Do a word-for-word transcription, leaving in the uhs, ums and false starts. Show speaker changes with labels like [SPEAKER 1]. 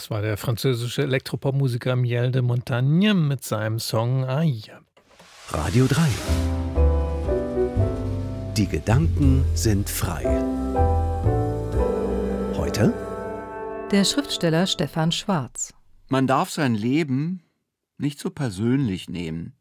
[SPEAKER 1] Das war der französische Elektropop-Musiker Miel de Montagne mit seinem Song Aïe.
[SPEAKER 2] Radio drei. Die Gedanken sind frei. Heute?
[SPEAKER 3] Der Schriftsteller Stefan Schwarz.
[SPEAKER 4] Man darf sein Leben nicht so persönlich nehmen.